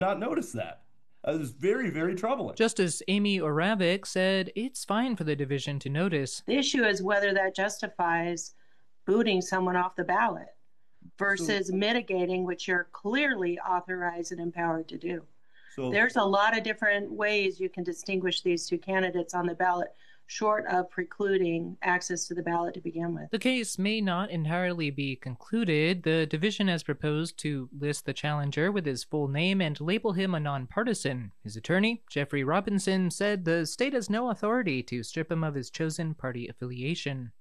not notice that. It was very, very troubling. Justice Amy Oravec said it's fine for the division to notice. The issue is whether that justifies booting someone off the ballot So, versus mitigating, which you're clearly authorized and empowered to do. so There's a lot of different ways you can distinguish these two candidates on the ballot, short of precluding access to the ballot to begin with. The case may not entirely be concluded. The division has proposed to list the challenger with his full name and label him a nonpartisan. His attorney, Jeffrey Robinson, said the state has no authority to strip him of his chosen party affiliation.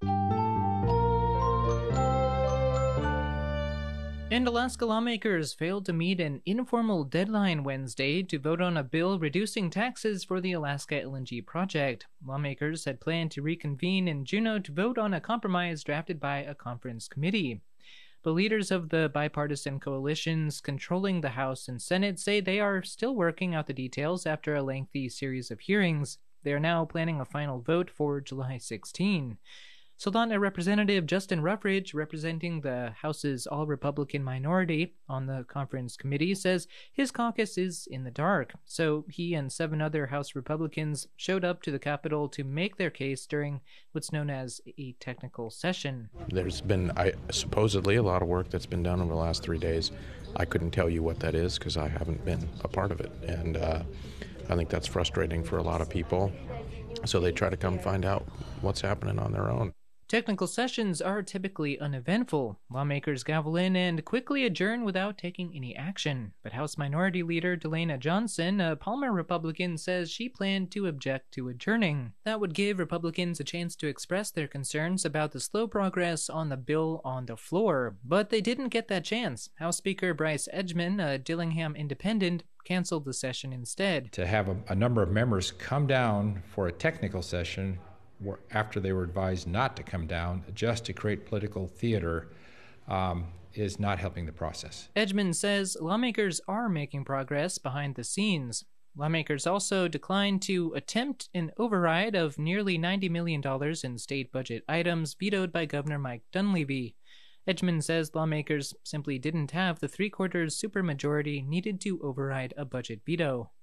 And Alaska lawmakers failed to meet an informal deadline Wednesday to vote on a bill reducing taxes for the Alaska LNG project. Lawmakers had planned to reconvene in Juneau to vote on a compromise drafted by a conference committee. But leaders of the bipartisan coalitions controlling the House and Senate say they are still working out the details after a lengthy series of hearings. They are now planning a final vote for July 16. Soldotna Representative Justin Ruffridge, representing the House's all-Republican minority on the conference committee, says his caucus is in the dark. So he and 7 other House Republicans showed up to the Capitol to make their case during what's known as a technical session. There's been supposedly a lot of work that's been done over the last 3 days. I couldn't tell you what that is because I haven't been a part of it. And I think that's frustrating for a lot of people. So they try to come find out what's happening on their own. Technical sessions are typically uneventful. Lawmakers gavel in and quickly adjourn without taking any action. But House Minority Leader Delana Johnson, a Palmer Republican, says she planned to object to adjourning. That would give Republicans a chance to express their concerns about the slow progress on the bill on the floor. But they didn't get that chance. House Speaker Bryce Edgman, a Dillingham independent, canceled the session instead. To have a number of members come down for a technical session after they were advised not to come down just to create political theater is not helping the process. Edgman says lawmakers are making progress behind the scenes. Lawmakers also declined to attempt an override of nearly $90 million in state budget items vetoed by Governor Mike Dunleavy. Edgman says lawmakers simply didn't have the 3/4 supermajority needed to override a budget veto.